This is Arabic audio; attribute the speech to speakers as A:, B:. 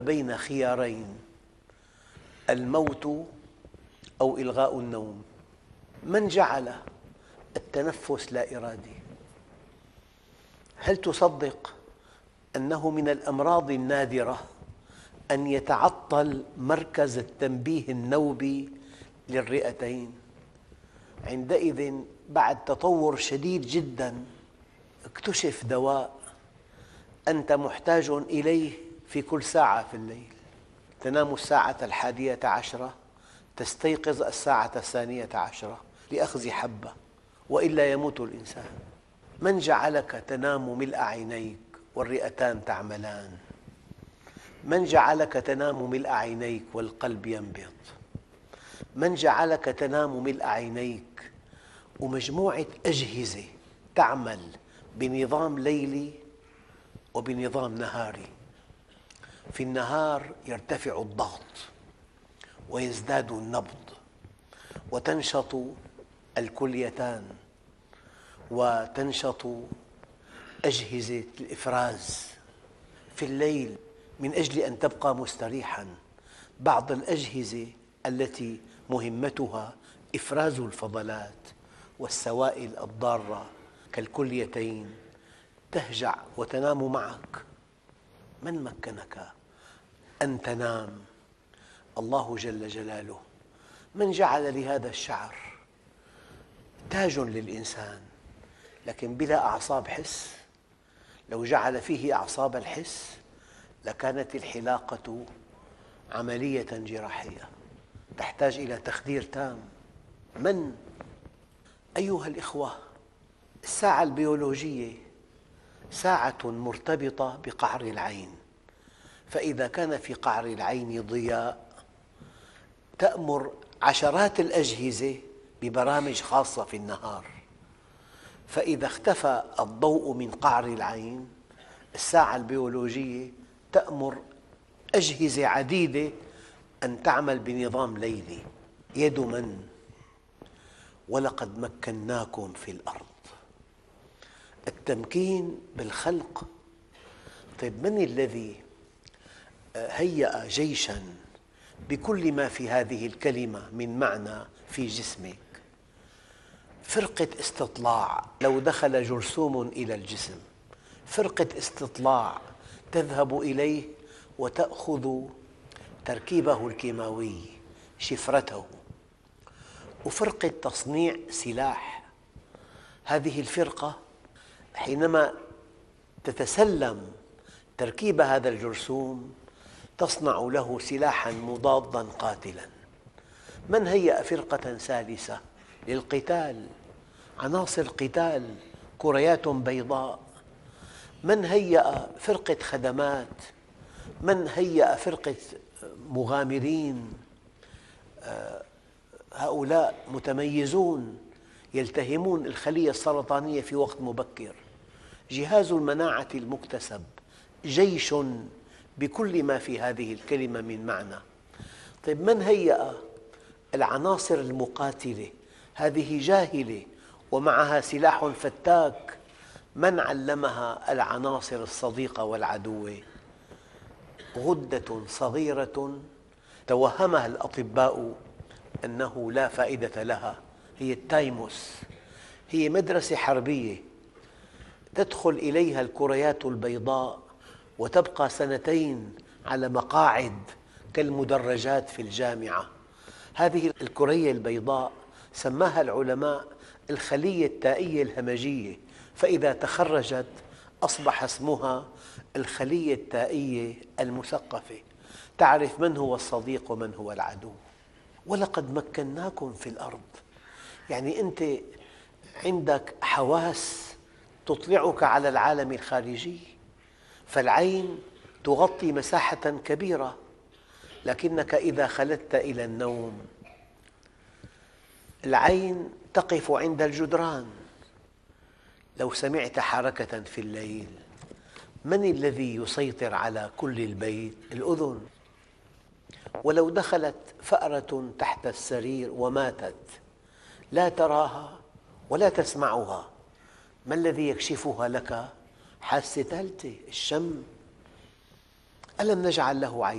A: بين خيارين: الموت أو إلغاء النوم. من جعل التنفس لا إرادي؟ هل تصدق أنه من الأمراض النادرة أن يتعطل مركز التنبيه النوبي للرئتين؟ عندئذ بعد تطور شديد جداً اكتشف دواء أنت محتاج إليه في كل ساعة في الليل. تنام الساعة 11:00، تستيقظ الساعة 12:00 لأخذ حبة، وإلا يموت الإنسان. من جعلك تنام ملء عينيك والرئتان تعملان؟ من جعلك تنام ملء عينيك والقلب ينبض؟ من جعلك تنام ملء عينيك ومجموعة أجهزة تعمل بنظام ليلي وبنظام نهاري؟ في النهار يرتفع الضغط ويزداد النبض وتنشط الكليتان وتنشط أجهزة الإفراز. في الليل من أجل أن تبقى مستريحاً بعض الأجهزة التي مهمتها إفراز الفضلات والسوائل الضارة كالكليتين تهجع وتنام معك. من مكنك أن تنام؟ الله جل جلاله. من جعل لهذا الشعر تاج للإنسان لكن بلا أعصاب حس؟ لو جعل فيه أعصاب الحس لكانت الحلاقة عملية جراحية تحتاج إلى تخدير تام. من؟ أيها الإخوة، الساعة البيولوجية ساعة مرتبطة بقعر العين، فإذا كان في قعر العين ضياء تأمر عشرات الأجهزة ببرامج خاصة في النهار، فإذا اختفى الضوء من قعر العين الساعة البيولوجية تأمر أجهزة عديدة أن تعمل بنظام ليلي. يد من؟ ولقد مكناكم في الأرض. التمكين بالخلق. طيب من الذي هيأ جيشاً بكل ما في هذه الكلمة من معنى في جسمك؟ فرقة استطلاع. لو دخل جرثوم إلى الجسم، فرقة استطلاع تذهب إليه وتأخذ تركيبه الكيماوي، شفرته، وفرقة تصنيع سلاح. هذه الفرقة حينما تتسلم تركيب هذا الجرثوم تصنع له سلاحاً مضاداً قاتلاً. من هيأ فرقة ثالثة للقتال؟ عناصر قتال، كريات بيضاء. من هيأ فرقة خدمات؟ من هيأ فرقة مغامرين؟ هؤلاء متميزون يلتهمون الخلية السرطانية في وقت مبكر. جهاز المناعة المكتسب جيش بكل ما في هذه الكلمة من معنى. طيب من هيأ العناصر المقاتلة؟ هذه جاهلة ومعها سلاح فتاك. من علمها العناصر الصديقة والعدوة؟ غدة صغيرة توهمها الأطباء أنه لا فائدة لها، هي التايموس. هي مدرسة حربية تدخل إليها الكريات البيضاء وتبقى سنتين على مقاعد كالمدرجات في الجامعة. هذه الكرية البيضاء سماها العلماء الخلية التائية الهمجية، فإذا تخرجت أصبح اسمها الخلية التائية المثقفة، تعرف من هو الصديق ومن هو العدو. ولقد مكناكم في الأرض، يعني أنت عندك حواس تطلعك على العالم الخارجي، فالعين تغطي مساحة كبيرة، لكنك إذا خلدت إلى النوم العين تقف عند الجدران. لو سمعت حركة في الليل، من الذي يسيطر على كل البيت؟ الأذن. ولو دخلت فأرة تحت السرير وماتت لا تراها ولا تسمعها، ما الذي يكشفها لك؟ حاسة ثالثة، الشم. ألم نجعل له عينين